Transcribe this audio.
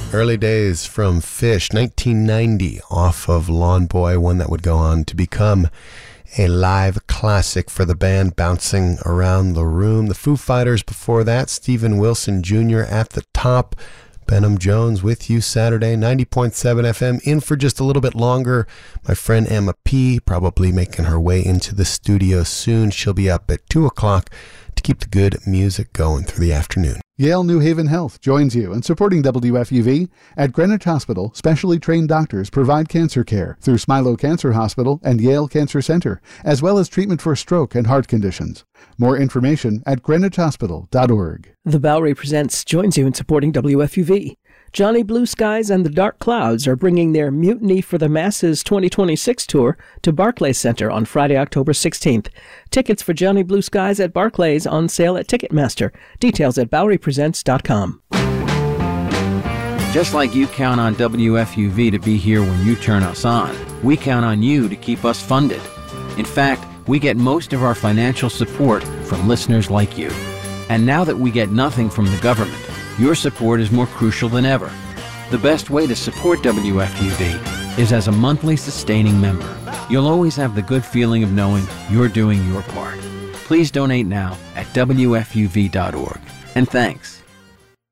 Early days from Fish, 1990, off of Lawn Boy, one that would go on to become a live classic for the band, Bouncing Around the Room. The Foo Fighters before that, Steven Wilson Jr. at the top. Benham Jones with you Saturday, 90.7 FM. In for just a little bit longer, my friend Emma P. probably making her way into the studio soon. She'll be up at 2 o'clock to keep the good music going through the afternoon. Yale New Haven Health joins you in supporting WFUV. At Greenwich Hospital, specially trained doctors provide cancer care through Smilow Cancer Hospital and Yale Cancer Center, as well as treatment for stroke and heart conditions. More information at greenwichhospital.org. The Bowery Presents joins you in supporting WFUV. Johnny Blue Skies and the Dark Clouds are bringing their Mutiny for the Masses 2026 tour to Barclays Center on Friday, October 16th. Tickets for Johnny Blue Skies at Barclays on sale at Ticketmaster. Details at BoweryPresents.com. Just like you count on WFUV to be here when you turn us on, we count on you to keep us funded. In fact, we get most of our financial support from listeners like you. And now that we get nothing from the government, your support is more crucial than ever. The best way to support WFUV is as a monthly sustaining member. You'll always have the good feeling of knowing you're doing your part. Please donate now at WFUV.org. And thanks.